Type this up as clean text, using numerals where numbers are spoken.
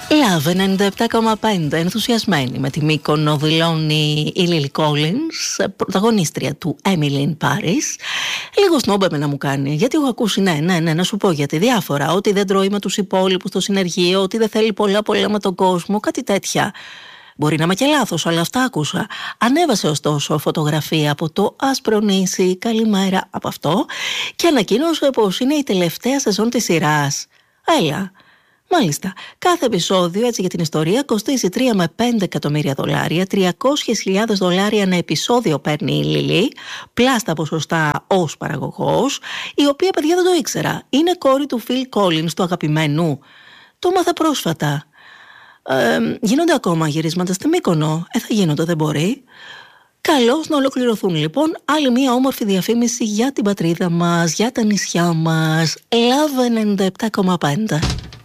Love 97,5. Ενθουσιασμένη με τη Μύκονο δηλώνει η Lily Collins, πρωταγωνίστρια του Emily in Paris. Λίγο σνόμπεμε να μου κάνει, γιατί έχω ακούσει ναι, να σου πω γιατί διάφορα. Ότι δεν τρώει με τους υπόλοιπους στο συνεργείο, ότι δεν θέλει πολλά με τον κόσμο, κάτι τέτοια. Μπορεί να είμαι και λάθος, αλλά αυτά άκουσα. Ανέβασε ωστόσο φωτογραφία από το άσπρο νήσι, καλημέρα από αυτό, και ανακοίνωσε πως είναι η τελευταία σεζόν της σειράς. Έλα. Μάλιστα, κάθε επεισόδιο, έτσι για την ιστορία, κοστίζει 3 με 5 εκατομμύρια δολάρια, 300.000 δολάρια ένα επεισόδιο παίρνει η Λίλι, πλάστα ποσοστά ως παραγωγός, η οποία, παιδιά, δεν το ήξερα. Είναι κόρη του Phil Collins, του αγαπημένου. Το μάθα πρόσφατα. Γίνονται ακόμα γυρίσματα στη Μύκονο. Θα γίνονται, δεν μπορεί. Καλώς να ολοκληρωθούν λοιπόν. Άλλη μια όμορφη διαφήμιση για την πατρίδα μας, για τα νησιά μας. Love 97,5.